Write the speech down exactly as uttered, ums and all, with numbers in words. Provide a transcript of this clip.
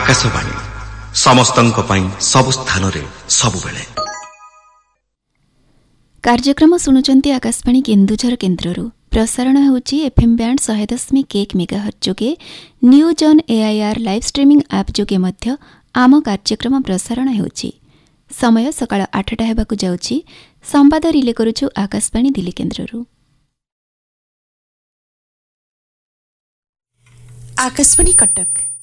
आकाशवाणी समस्तंक पई सब स्थान रे सब बेले कार्यक्रम शुणुचंती आकाशवाणी केन्दुझर केन्द्ररू प्रसारण होउची एफएम बैंड सौ दशमिक एक मेगाहर्ट्ज जोगे news on AIR live streaming app जोगे मध्य आम कार्यक्रम प्रसारण होउची। समय सकाळ आठटा हेबाकु जाउची। संवाद रिले करूछु आकाशवाणी दिल्ली केन्द्ररू। आकाशवाणी कटक